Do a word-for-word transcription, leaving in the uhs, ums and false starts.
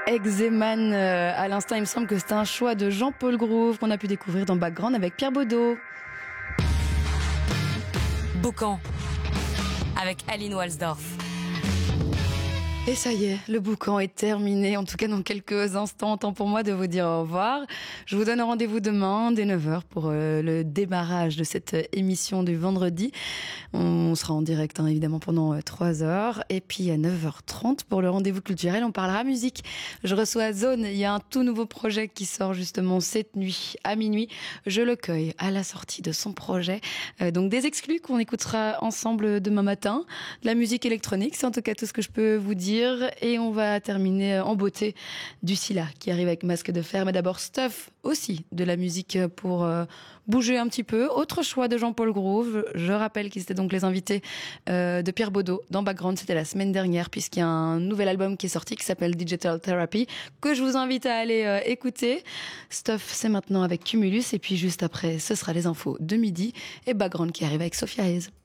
Exeman, euh, à l'instant, il me semble que c'était un choix de Jean-Paul Groove qu'on a pu découvrir dans Background avec Pierre Baudot. Boucan, avec Aline Walsdorf. Et ça y est, le boucan est terminé, en tout cas dans quelques instants, temps pour moi de vous dire au revoir. Je vous donne rendez-vous demain dès neuf heures pour euh, le démarrage de cette émission du vendredi. On sera en direct hein, évidemment pendant euh, trois heures et puis à neuf heures trente pour le rendez-vous culturel, on parlera musique. Je reçois Zone, il y a un tout nouveau projet qui sort justement cette nuit à minuit. Je le cueille à la sortie de son projet. Euh, donc des exclus qu'on écoutera ensemble demain matin. De la musique électronique, c'est en tout cas tout ce que je peux vous dire. Et on va terminer en beauté du Scylla qui arrive avec Masque de Fer. Mais d'abord Stuff aussi, de la musique pour euh, bouger un petit peu. Autre choix de Jean-Paul Groove. Je rappelle qu'ils étaient donc les invités euh, de Pierre Baudot dans Background. C'était la semaine dernière puisqu'il y a un nouvel album qui est sorti qui s'appelle Digital Therapy que je vous invite à aller euh, écouter. Stuff, c'est maintenant avec Cumulus. Et puis juste après, ce sera les infos de midi et Background qui arrive avec Sophia Hayes.